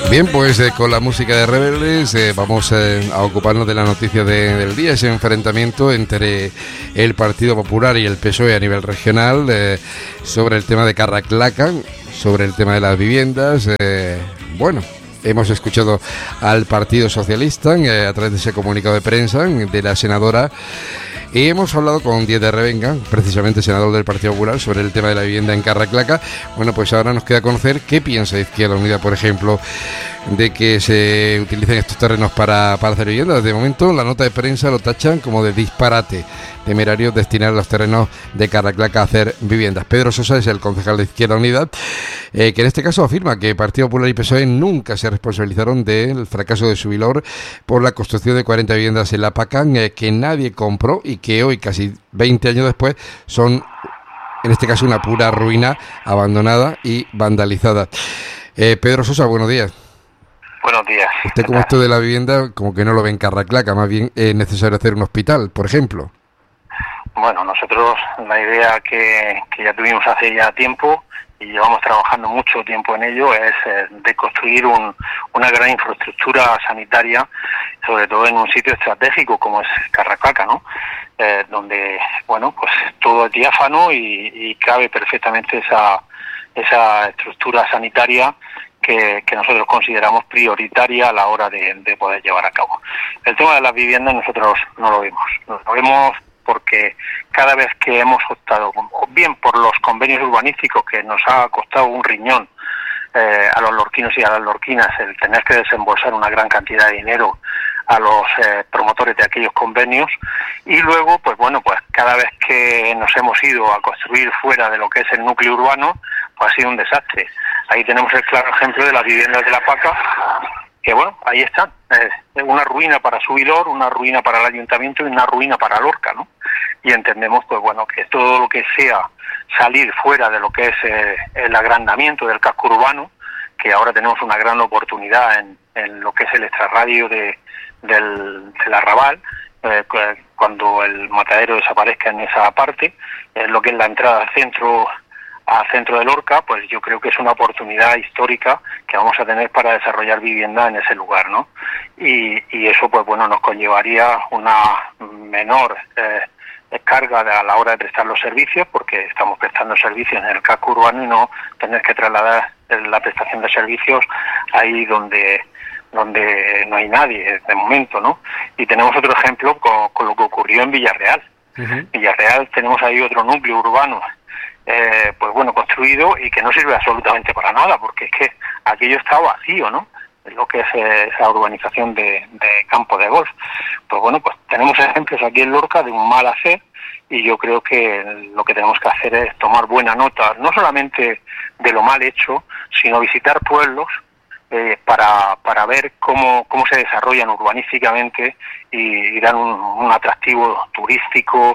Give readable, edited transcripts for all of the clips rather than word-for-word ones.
Bien, pues con la música de Rebeldes vamos a ocuparnos de la noticia del día, ese enfrentamiento entre el Partido Popular y el PSOE a nivel regional sobre el tema de Carraclaca, sobre el tema de las viviendas. Bueno, hemos escuchado al Partido Socialista a través de ese comunicado de prensa de la senadora. Y hemos hablado con Diez de Revenga, precisamente senador del Partido Popular, sobre el tema de la vivienda en Carraclaca. Bueno, pues ahora nos queda conocer qué piensa Izquierda Unida, por ejemplo, de que se utilicen estos terrenos para hacer viviendas. De momento, la nota de prensa lo tachan como de disparate temerario destinar los terrenos de Carraclaca a hacer viviendas. Pedro Sosa es el concejal de Izquierda Unida, que en este caso afirma que Partido Popular y PSOE nunca se responsabilizaron del fracaso de Subilor por la construcción de 40 viviendas en La Paca, que nadie compró y que hoy, casi 20 años después, son, en este caso, una pura ruina abandonada y vandalizada. Pedro Sosa, buenos días. Buenos días. Usted, como esto de la vivienda, como que no lo ve en Carraclaca, más bien es necesario hacer un hospital, por ejemplo. Bueno, nosotros la idea que ya tuvimos hace ya tiempo y llevamos trabajando mucho tiempo en ello es de construir una gran infraestructura sanitaria, sobre todo en un sitio estratégico como es Carraclaca, ¿no? Donde, bueno, pues todo es diáfano y cabe perfectamente esa estructura sanitaria que nosotros consideramos prioritaria a la hora de poder llevar a cabo. El tema de las viviendas nosotros no lo vemos. No lo vemos porque cada vez que hemos optado, o bien por los convenios urbanísticos que nos ha costado un riñón a los lorquinos y a las lorquinas el tener que desembolsar una gran cantidad de dinero a los promotores de aquellos convenios, y luego, pues bueno, pues cada vez que nos hemos ido a construir fuera de lo que es el núcleo urbano, pues ha sido un desastre. Ahí tenemos el claro ejemplo de las viviendas de La Paca, que bueno, ahí están, una ruina para Subilor, una ruina para el ayuntamiento y una ruina para Lorca, ¿no? Y entendemos, pues bueno, que todo lo que sea salir fuera de lo que es el agrandamiento del casco urbano, que ahora tenemos una gran oportunidad en lo que es el extrarradio del Arrabal, cuando el matadero desaparezca en esa parte, lo que es la entrada al centro de Lorca, pues yo creo que es una oportunidad histórica que vamos a tener para desarrollar vivienda en ese lugar, ¿no? Y eso, pues bueno, nos conllevaría una menor carga a la hora de prestar los servicios, porque estamos prestando servicios en el casco urbano y no tener que trasladar la prestación de servicios ahí donde no hay nadie de momento, ¿no? Y tenemos otro ejemplo con lo que ocurrió en Villarreal. Uh-huh. Villarreal, tenemos ahí otro núcleo urbano pues bueno, construido y que no sirve absolutamente para nada, porque es que aquello está vacío, ¿no? Lo que es esa urbanización de campo de golf. Pues bueno, pues tenemos ejemplos aquí en Lorca de un mal hacer, y yo creo que lo que tenemos que hacer es tomar buena nota, no solamente de lo mal hecho, sino visitar pueblos para ver cómo se desarrollan urbanísticamente y dan un atractivo turístico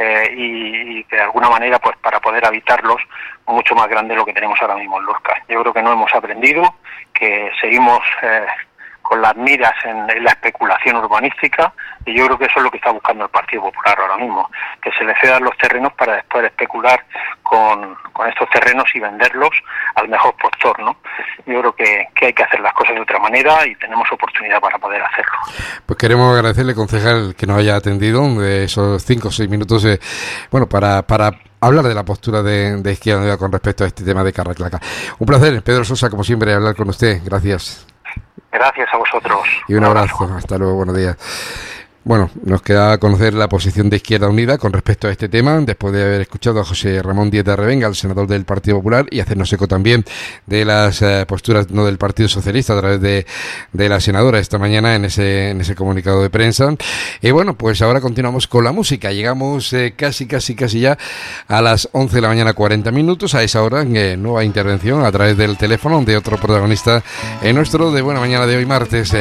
y de alguna manera, pues para poder habitarlos, mucho más grande de lo que tenemos ahora mismo en Lorca. Yo creo que no hemos aprendido, que seguimos con las miras en la especulación urbanística, y yo creo que eso es lo que está buscando el Partido Popular ahora mismo, que se le cedan los terrenos para después especular con estos terrenos y venderlos al mejor postor, ¿no? Yo creo que hay que hacer las cosas de otra manera y tenemos oportunidad para poder hacerlo. Pues queremos agradecerle, concejal, que nos haya atendido de esos 5 o 6 minutos, bueno, para hablar de la postura de Izquierda Unida con respecto a este tema de Carraclaca. Un placer, Pedro Sosa, como siempre, hablar con usted. Gracias. Gracias a vosotros. Y un abrazo. Hasta luego, buenos días. Bueno, nos queda conocer la posición de Izquierda Unida con respecto a este tema, después de haber escuchado a José Ramón Diez de Revenga, el senador del Partido Popular, y hacernos eco también de las posturas del Partido Socialista a través de la senadora esta mañana en ese comunicado de prensa. Y bueno, pues ahora continuamos con la música. Llegamos casi ya a las 11 de la mañana, 40 minutos. A esa hora, nueva intervención a través del teléfono de otro protagonista nuestro de Buena Mañana de hoy, martes.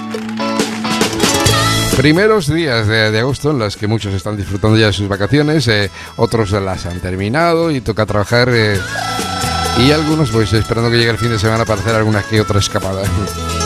Primeros días de agosto en los que muchos están disfrutando ya de sus vacaciones, otros las han terminado y toca trabajar, y algunos pues esperando que llegue el fin de semana para hacer alguna que otra escapada.